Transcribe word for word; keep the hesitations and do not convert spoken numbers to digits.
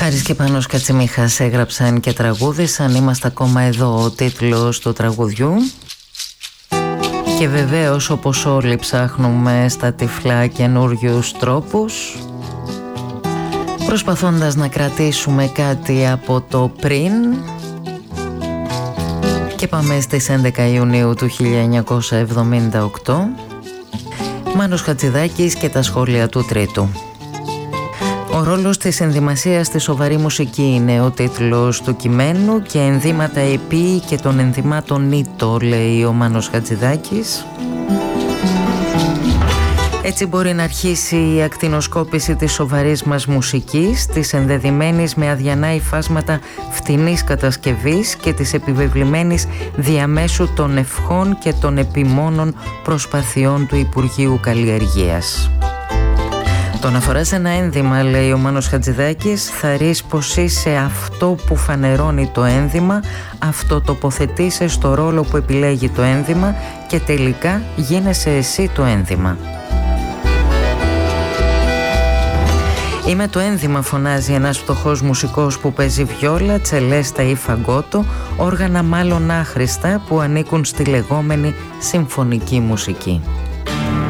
Χάρης και Πάνος Κατσιμίχας έγραψαν και τραγούδισαν. Είμαστε ακόμα εδώ, ο τίτλος του τραγουδιού. Και βεβαίως, όπως όλοι ψάχνουμε στα τυφλά καινούριους τρόπους, προσπαθώντας να κρατήσουμε κάτι από το πριν. Και πάμε στις έντεκα Ιουνίου του χίλια εννιακόσια εβδομήντα οκτώ. Μάνος Χατζηδάκης και τα σχόλια του Τρίτου. Ο ρόλος της ενδυμασίας στη σοβαρή μουσική είναι ο τίτλος του κειμένου και ενδύματα επί και των ενδυμάτων ήτο, λέει ο Μάνος Χατζηδάκης. Έτσι μπορεί να αρχίσει η ακτινοσκόπηση της σοβαρής μας μουσικής, της ενδεδειμένης με αδιανά υφάσματα φτηνής κατασκευής και της επιβεβλημένης διαμέσου των ευχών και των επιμόνων προσπαθειών του Υπουργείου Καλλιεργίας. Το να φοράς ένα ένδυμα, λέει ο Μάνος Χατζηδάκης, θα ρεις πως είσαι αυτό που φανερώνει το ένδυμα, αυτοτοποθετείσαι στο ρόλο που επιλέγει το ένδυμα και τελικά γίνεσαι εσύ το ένδυμα. «Είμαι το ένδυμα», φωνάζει ένας φτωχός μουσικός που παίζει βιόλα, τσελέστα ή φαγκότο, όργανα μάλλον άχρηστα που ανήκουν στη λεγόμενη συμφωνική μουσική.